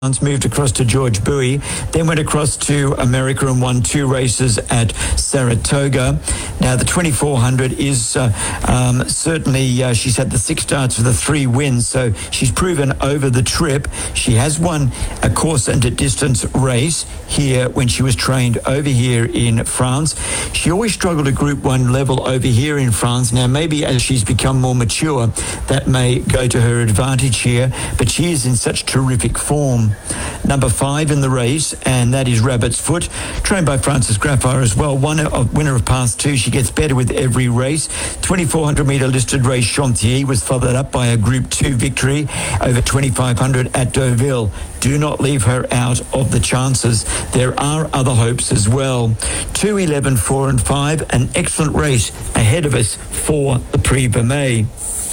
moved across to George Bowie, then went across to America and won 2 races at Saratoga. Now, the 2400 is certainly, she's had the 6 starts for the 3 wins, so she's proven over the trip. She has won a course and a distance race here when she was trained over here in France. She always struggled at Group 1 level over here in France. Now, maybe as she's become more mature, that may go to her advantage here, but she is in such terrific form. Number 5 in the race, and that is Rabbit's Foot, trained by Francis Graffire as well. Winner of Pass 2. She gets better with every race. 2400 metre listed race Chantilly was followed up by a Group 2 victory over 2500 at Deauville. Do not leave her out of the chances. There are other hopes as well. 2, 11, 4 and 5, an excellent race ahead of us for the Prix Vermeil.